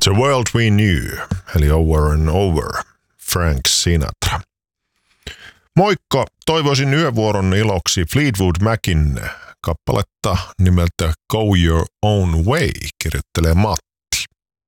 The World We Knew, eli Over and Over, Frank Sinatra. Moikka, toivoisin yövuoron iloksi Fleetwood Macin kappaletta nimeltä Go Your Own Way, kirjoittelee Matt.